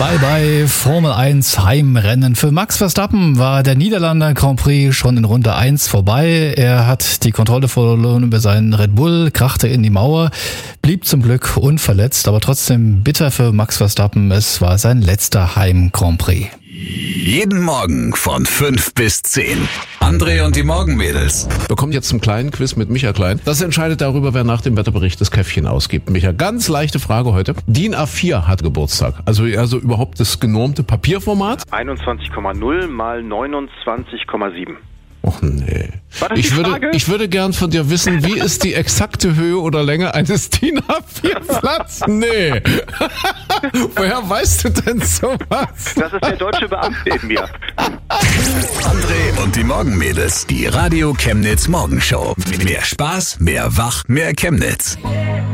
Bei Formel 1 Heimrennen. Für Max Verstappen war der Niederlande Grand Prix schon in Runde 1 vorbei. Er hat die Kontrolle verloren über seinen Red Bull, krachte in die Mauer, blieb zum Glück unverletzt, aber trotzdem bitter für Max Verstappen. Es war sein letzter Heim-Grand Prix. Jeden Morgen von 5 bis 10. André und die Morgenmädels. Wir kommen jetzt zum kleinen Quiz mit Micha Klein. Das entscheidet darüber, wer nach dem Wetterbericht das Käffchen ausgibt. Micha, ganz leichte Frage heute. DIN A4 hat Geburtstag. Also überhaupt das genormte Papierformat? 21,0 mal 29,7. Och nee. War das die Frage? Ich würde gern von dir wissen, wie ist die exakte Höhe oder Länge eines DIN A4-Blatts? Nee. Woher weißt du denn sowas? Das ist der deutsche Beamte in mir. André und die Morgenmädels. Die Radio Chemnitz Morgenshow. Mehr Spaß, mehr Wach, mehr Chemnitz.